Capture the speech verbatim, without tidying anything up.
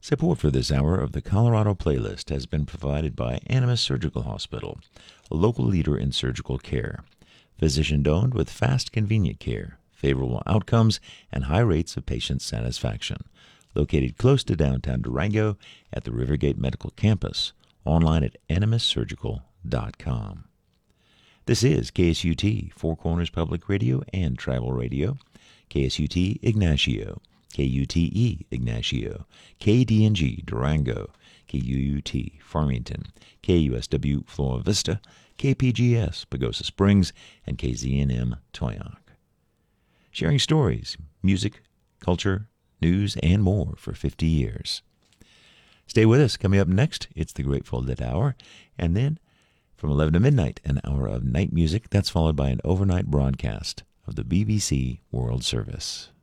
Support for this hour of the Colorado Playlist has been provided by Animas Surgical Hospital, a local leader in surgical care. Physician-owned with fast, convenient care, favorable outcomes, and high rates of patient satisfaction. Located close to downtown Durango at the Rivergate Medical Campus. Online at animas surgical dot com. This is K S U T, Four Corners Public Radio and Tribal Radio. K S U T Ignacio, K U T E Ignacio, K D N G Durango, K U U T Farmington, K U S W Flora Vista, K P G S Pagosa Springs, and K Z N M Toyoak. Sharing stories, music, culture, news, and more for fifty years. Stay with us. Coming up next, it's the Grateful Dead Hour, and then from eleven to midnight, an hour of night music. That's followed by an overnight broadcast of the B B C World Service.